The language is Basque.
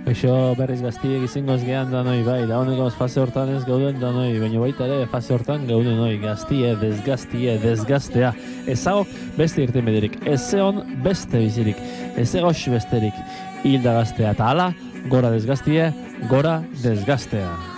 Eixo berriz gaztiek izengoz gehan danoi bai, da honekoz fase hortan ez gauden danoi, baina baita ere fase hortan gauden noi, gaztie, desgaztea. Ezagok beste irten bederik, ezeon beste bizirik, ezegos besterik hilda gaztea, eta hala, gora desgaztie, gora desgaztea.